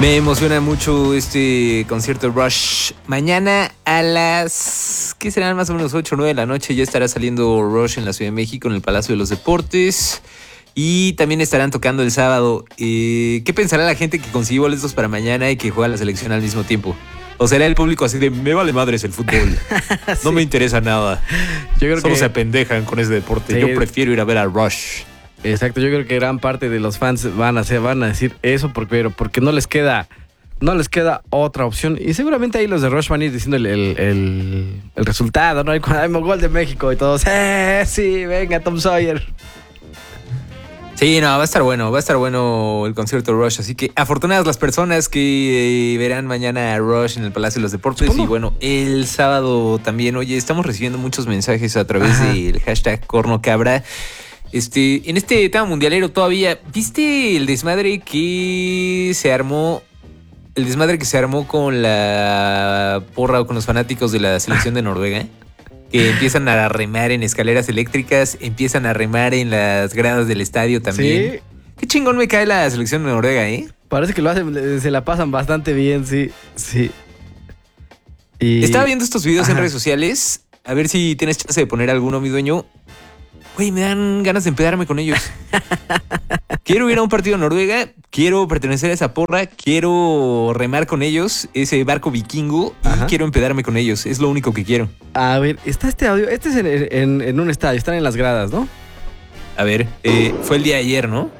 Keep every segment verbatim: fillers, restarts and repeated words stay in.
Me emociona mucho este concierto de Rush. Mañana a las... ¿qué serán? Más o menos ocho o nueve de la noche ya estará saliendo Rush en la Ciudad de México, en el Palacio de los Deportes. Y también estarán tocando el sábado. Eh, ¿Qué pensará la gente que consiguió boletos para mañana y que juega la selección al mismo tiempo? ¿O será el público así de, me vale madres el fútbol? Sí. No me interesa nada. Yo creo Solo que... se apendejan con ese deporte. Sí. Yo prefiero ir a ver a Rush. Exacto, yo creo que gran parte de los fans van a, hacer, van a decir eso porque, porque no les queda no les queda otra opción. Y seguramente ahí los de Rush van a ir diciendo el, el, el, el resultado, ¿no? Hay un gol de México y todos, ¡eh, sí, venga, Tom Sawyer! Sí, no, va a estar bueno, va a estar bueno el concierto de Rush. Así que afortunadas las personas que verán mañana a Rush en el Palacio de los Deportes. ¿Cómo? Y bueno, el sábado también, oye, estamos recibiendo muchos mensajes a través Ajá. del hashtag Cornocabra. Este, en este tema mundialero todavía, ¿viste el desmadre que se armó? El desmadre que se armó con la porra o con los fanáticos de la selección de Noruega, que empiezan a remar en escaleras eléctricas, empiezan a remar en las gradas del estadio también. ¿Sí? Qué chingón me cae la selección de Noruega, ¿eh? Parece que lo hacen, se la pasan bastante bien, sí, sí. Y... Estaba viendo estos videos Ajá. en redes sociales, a ver si tienes chance de poner alguno, mi dueño. Güey, me dan ganas de empedarme con ellos. Quiero ir a un partido en Noruega, quiero pertenecer a esa porra, quiero remar con ellos, ese barco vikingo, Ajá. y quiero empedarme con ellos. Es lo único que quiero. A ver, está este audio. Este es en, en, en un estadio, están en las gradas, ¿no? A ver, eh, fue el día de ayer, ¿no?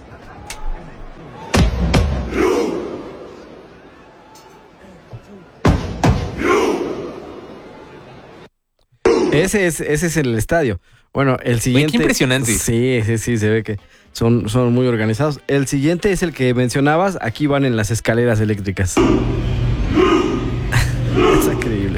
Ese es, ese es el estadio. Bueno, el siguiente... Uy, qué impresionante. Sí, sí, sí, se ve que son, son muy organizados. El siguiente es el que mencionabas. Aquí van en las escaleras eléctricas. Es increíble.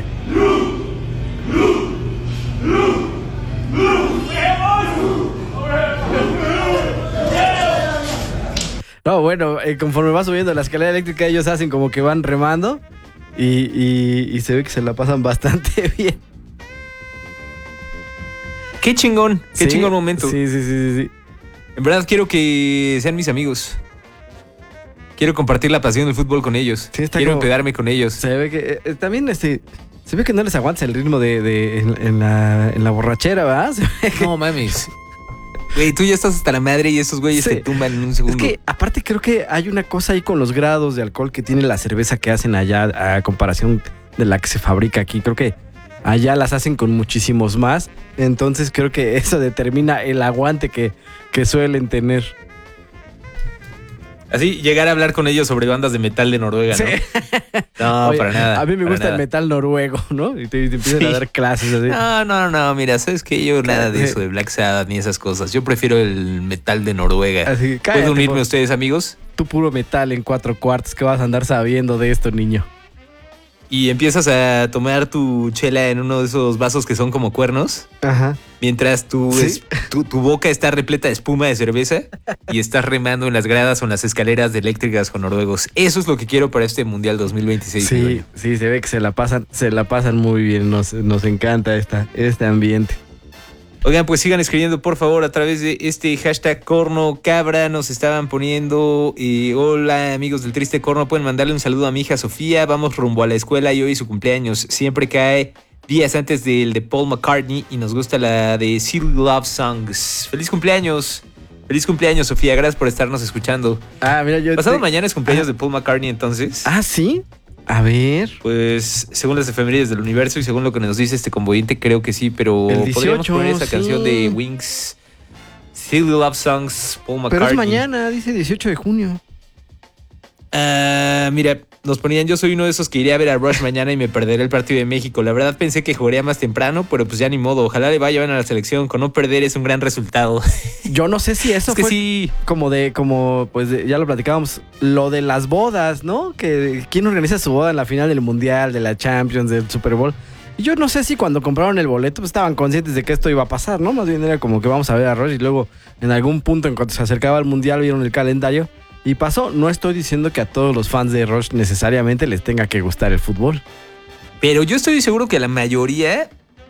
No, bueno, eh, conforme va subiendo la escalera eléctrica, ellos hacen como que van remando y, y, y se ve que se la pasan bastante bien. Qué chingón, qué sí, chingón momento. Sí, sí, sí, sí. En verdad quiero que sean mis amigos. Quiero compartir la pasión del fútbol con ellos. Sí, quiero como, empedarme con ellos. Se ve que eh, también este, se ve que no les aguanta el ritmo de, de en, en, la, en la borrachera, ¿verdad? Que... No mames. Güey, tú ya estás hasta la madre y esos güeyes sí. te tumban en un segundo. Es que aparte creo que hay una cosa ahí con los grados de alcohol que tiene la cerveza que hacen allá a comparación de la que se fabrica aquí. Creo que allá las hacen con muchísimos más. Entonces creo que eso determina el aguante que, que suelen tener. Así, llegar a hablar con ellos sobre bandas de metal de Noruega, ¿no? Sí. No, Oye, para nada. A mí me gusta nada. el metal noruego, ¿no? Y te, te empiezan sí. a dar clases así. No, no, no, mira, ¿sabes qué? Yo nada de eso, de Black Sabbath ni esas cosas. Yo prefiero el metal de Noruega. Así, cállate, ¿puedo unirme a ustedes, amigos? Tú puro metal en cuatro cuartos, ¿qué vas a andar sabiendo de esto, niño? Y empiezas a tomar tu chela en uno de esos vasos que son como cuernos. Ajá. Mientras tu, ¿Sí? es, tu, tu boca está repleta de espuma de cerveza y estás remando en las gradas o en las escaleras de eléctricas con noruegos. Eso es lo que quiero para este Mundial dos mil veintiséis. Sí, ¿no? sí, se ve que se la pasan, se la pasan muy bien. Nos, nos encanta esta, este ambiente. Oigan, pues sigan escribiendo por favor a través de este hashtag Cornocabra. Nos estaban poniendo eh, hola amigos del Triste Corno, pueden mandarle un saludo a mi hija Sofía. Vamos rumbo a la escuela y hoy su cumpleaños siempre cae días antes del de Paul McCartney y nos gusta la de Silly Love Songs. ¡Feliz cumpleaños! ¡Feliz cumpleaños, Sofía! Gracias por estarnos escuchando. Ah, mira, yo... Pasado te... mañana es cumpleaños ah. de Paul McCartney, entonces. Ah, ¿sí? A ver. Pues, según las efemérides del universo y según lo que nos dice este convoyente, creo que sí, pero el dieciocho, podríamos poner esa sí. canción de Wings, Silly Love Songs, Paul McCartney. Pero es mañana, dice dieciocho de junio. Ah, uh, mira, nos ponían, yo soy uno de esos que iría a ver a Rush mañana y me perderé el partido de México. La verdad pensé que jugaría más temprano, pero pues ya ni modo. Ojalá le vayan a la selección. Con no perder es un gran resultado. Yo no sé si eso es que fue sí. como de, como, pues de, ya lo platicábamos, lo de las bodas, ¿no? Que quién organiza su boda en la final del Mundial, de la Champions, del Super Bowl. Y yo no sé si cuando compraron el boleto pues estaban conscientes de que esto iba a pasar, ¿no? Más bien era como que vamos a ver a Rush y luego en algún punto en cuanto se acercaba al Mundial vieron el calendario. Y pasó, no estoy diciendo que a todos los fans de Rush necesariamente les tenga que gustar el fútbol. Pero yo estoy seguro que a la mayoría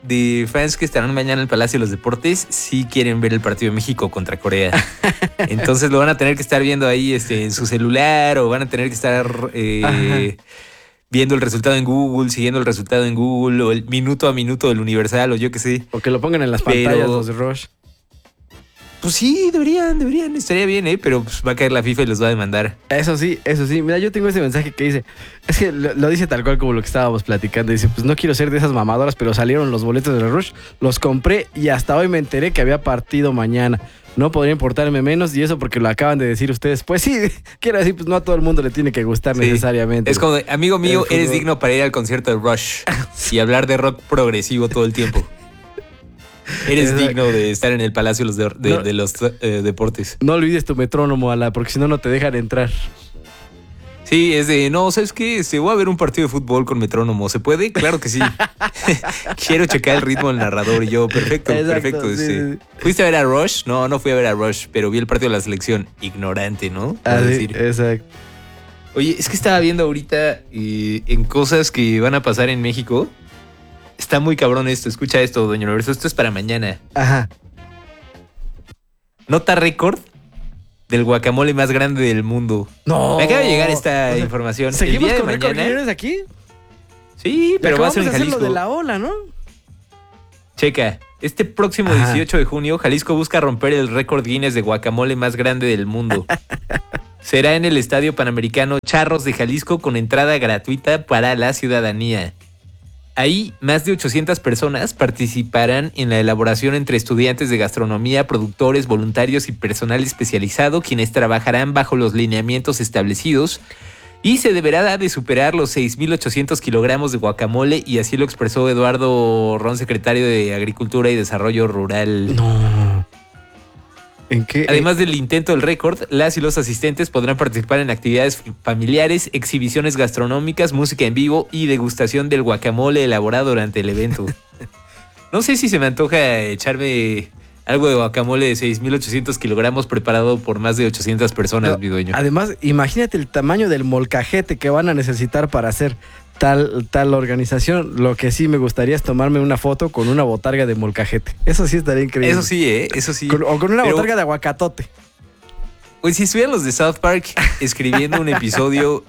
de fans que estarán mañana en el Palacio de los Deportes sí quieren ver el partido de México contra Corea. Entonces lo van a tener que estar viendo ahí este, en su celular o van a tener que estar eh, viendo el resultado en Google, siguiendo el resultado en Google o el minuto a minuto del Universal o yo qué sé. O que lo pongan en las Pero, pantallas los de Rush. Pues sí, deberían, deberían, estaría bien, ¿eh? Pero pues, va a caer la FIFA y los va a demandar. Eso sí, eso sí. Mira, yo tengo ese mensaje que dice, es que lo, lo dice tal cual como lo que estábamos platicando. Dice, pues no quiero ser de esas mamadoras, pero salieron los boletos de Rush, los compré y hasta hoy me enteré que había partido mañana. No podría importarme menos y eso porque lo acaban de decir ustedes. Pues sí, quiero decir, pues no a todo el mundo le tiene que gustar sí. necesariamente. Es como, de, amigo mío, eres digno para ir al concierto de Rush y hablar de rock progresivo todo el tiempo. Eres Exacto. digno de estar en el Palacio de los, de, de, no, de los eh, Deportes. No olvides tu metrónomo, Ala, porque si no, no te dejan entrar. Sí, es de, no, ¿sabes qué? Este, voy a ver un partido de fútbol con metrónomo. ¿Se puede? Claro que sí. Quiero checar el ritmo del narrador y yo, perfecto, Exacto, perfecto. Sí, este. sí. ¿Fuiste a ver a Rush? No, no fui a ver a Rush, pero vi el partido de la selección. Ignorante, ¿no? Ah, sí, exacto. Oye, es que estaba viendo ahorita eh, en cosas que van a pasar en México. Está muy cabrón esto. Escucha esto, Doña Universo. Esto es para mañana. Ajá. Nota récord del guacamole más grande del mundo. No. Me acaba de llegar esta o sea, información. ¿Seguimos el día con de mañana. ¿Eres aquí? Sí, pero va a ser en Jalisco. Lo de la ola, ¿no? Checa. Este próximo Ajá. dieciocho de junio, Jalisco busca romper el récord Guinness de guacamole más grande del mundo. Será en el Estadio Panamericano Charros de Jalisco con entrada gratuita para la ciudadanía. Ahí, más de ochocientas personas participarán en la elaboración entre estudiantes de gastronomía, productores, voluntarios y personal especializado, quienes trabajarán bajo los lineamientos establecidos y se deberá de superar los seis mil ochocientos kilogramos de guacamole, y así lo expresó Eduardo Ron, secretario de Agricultura y Desarrollo Rural. No. ¿En qué? Además del intento del récord, las y los asistentes podrán participar en actividades familiares, exhibiciones gastronómicas, música en vivo y degustación del guacamole elaborado durante el evento. No sé si se me antoja echarme algo de guacamole de seis mil ochocientos kilogramos preparado por más de ochocientas personas, no, mi dueño. Además, imagínate el tamaño del molcajete que van a necesitar para hacer tal, tal organización. Lo que sí me gustaría es tomarme una foto con una botarga de molcajete. Eso sí estaría increíble. Eso sí, ¿eh? Eso sí. Con, o con una Pero, botarga de aguacatote. Pues si estuvieran los de South Park escribiendo un episodio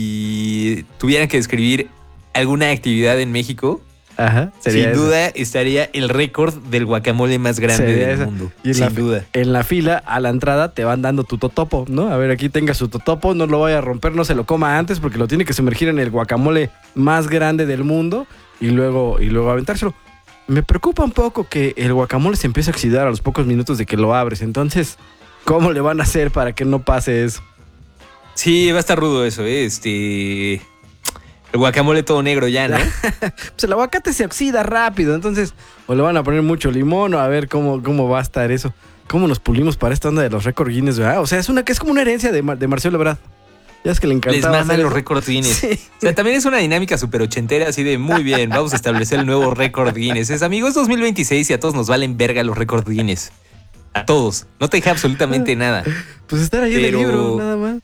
y tuvieran que describir alguna actividad en México, Ajá, sin eso. duda estaría el récord del guacamole más grande sería del esa. mundo. Y en sin la, duda. En la fila, a la entrada, te van dando tu totopo, ¿no? A ver, aquí tenga su totopo, no lo vaya a romper, no se lo coma antes porque lo tiene que sumergir en el guacamole más grande del mundo y luego, y luego aventárselo. Me preocupa un poco que el guacamole se empiece a oxidar a los pocos minutos de que lo abres. Entonces, ¿cómo le van a hacer para que no pase eso? Sí, va a estar rudo eso, ¿eh? Este... El guacamole todo negro ya, ¿no? Pues el aguacate se oxida rápido, entonces o le van a poner mucho limón o a ver cómo, cómo va a estar eso. ¿Cómo nos pulimos para esta onda de los récord Guinness, verdad? O sea, es una que es como una herencia de, Mar- de Marcelo Ebrard. Ya es que le encantaba. Les mandan los récord Guinness. Sí. O sea, también es una dinámica súper ochentera, así de muy bien, vamos a establecer el nuevo récord Guinness. Es, amigos, dos mil veintiséis y a todos nos valen verga los récord Guinness. A todos. No te deja absolutamente nada. Pues estar ahí Pero... en el libro, nada más.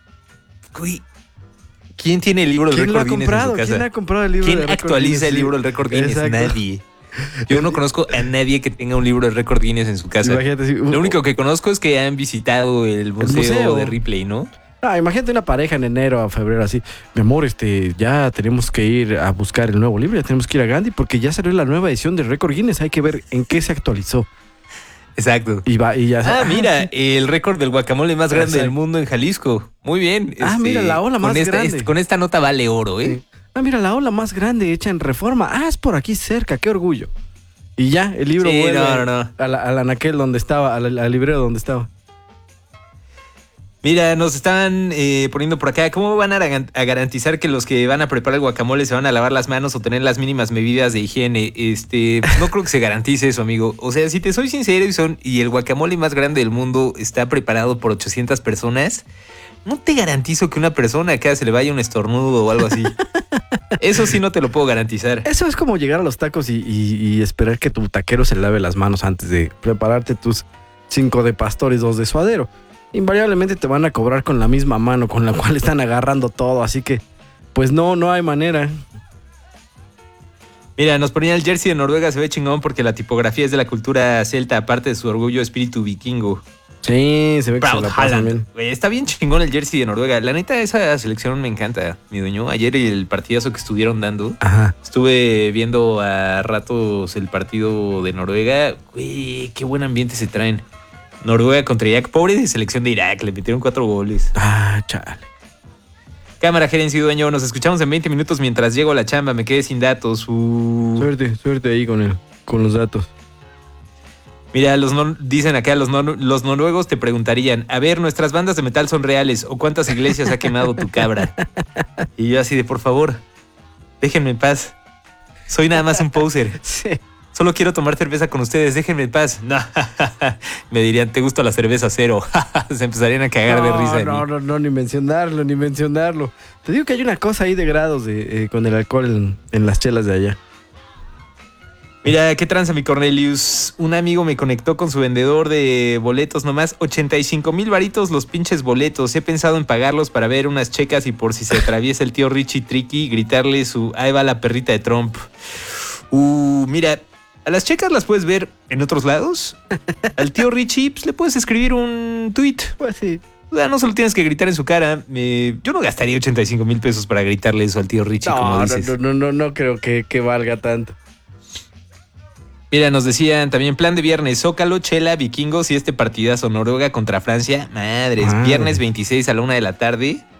Uy. ¿Quién tiene el libro del récord Guinness en su casa? ¿Quién ha comprado el libro ¿Quién del actualiza Guinness? el libro del récord Guinness? Exacto. Nadie. Yo no conozco a nadie que tenga un libro del récord Guinness en su casa. Imagínate, sí, uh, Lo único que conozco es que han visitado el museo, el museo. de Ripley, ¿no? Ah, imagínate una pareja en enero a febrero así. Mi amor, este, ya tenemos que ir a buscar el nuevo libro, ya tenemos que ir a Gandhi porque ya salió la nueva edición del récord Guinness. Hay que ver en qué se actualizó. Exacto. Y va, y ya ah, mira, el récord del guacamole más grande Exacto. del mundo en Jalisco. Muy bien. Ah, este, mira, la ola más con esta, grande. Este, con esta nota vale oro, ¿eh? Sí. Ah, mira, la ola más grande hecha en Reforma. Ah, es por aquí cerca, qué orgullo. Y ya, el libro sí, vuelve no, no, no. a la, a la anaquel donde estaba, a la, al librero donde estaba. Mira, nos están eh, poniendo por acá, ¿cómo van a, a garantizar que los que van a preparar el guacamole se van a lavar las manos o tener las mínimas medidas de higiene? Este, pues no creo que se garantice eso, amigo. O sea, si te soy sincero y, son, y el guacamole más grande del mundo está preparado por ochocientas personas, no te garantizo que una persona acá se le vaya un estornudo o algo así. Eso sí no te lo puedo garantizar. Eso es como llegar a los tacos y, y, y esperar que tu taquero se lave las manos antes de prepararte tus cinco de pastor y dos de suadero. Invariablemente te van a cobrar con la misma mano con la cual están agarrando todo, así que pues no, no hay manera. Mira, nos ponía el jersey de Noruega, se ve chingón porque la tipografía es de la cultura celta, aparte de su orgullo espíritu vikingo. Sí, se ve que Proud se la pasan bien. Wey, está bien chingón el jersey de Noruega. La neta, esa selección me encanta, mi dueño. Ayer el partidazo que estuvieron dando, Ajá. estuve viendo a ratos el partido de Noruega. Güey, qué buen ambiente se traen. Noruega contra Irak. Pobre de selección de Irak, le metieron cuatro goles. Ah, chale. Cámara, gerencia y dueño, nos escuchamos en veinte minutos mientras llego a la chamba. Me quedé sin datos. Uh... Suerte, suerte ahí con, el, con los datos. Mira, los no, dicen acá, los, no, los noruegos te preguntarían, a ver, ¿nuestras bandas de metal son reales o cuántas iglesias ha quemado tu cabra? Y yo así de, por favor, déjenme en paz. Soy nada más un poser. Sí. Solo quiero tomar cerveza con ustedes, déjenme en paz. No, me dirían, ¿te gusta la cerveza cero? Se empezarían a cagar no, de risa. No, no, no, ni mencionarlo, ni mencionarlo. Te digo que hay una cosa ahí de grados de, eh, con el alcohol en, en las chelas de allá. Mira, qué tranza, mi Cornelius. Un amigo me conectó con su vendedor de boletos nomás. ochenta y cinco mil varitos los pinches boletos. He pensado en pagarlos para ver unas checas y por si se atraviesa el tío Richie Tricky, gritarle su ahí va la perrita de Trump. Uh, mira, a las checas las puedes ver en otros lados. Al tío Richie pues, le puedes escribir un tweet. Pues sí. O sea, no solo tienes que gritar en su cara. Eh, yo no gastaría ochenta y cinco mil pesos para gritarle eso al tío Richie, No, como dices. no, no, no, no creo que, que valga tanto. Mira, nos decían también plan de viernes, Zócalo, Chela, Vikingos y este partidazo Noruega contra Francia. Madres, Madre. Viernes veintiséis a la una de la tarde.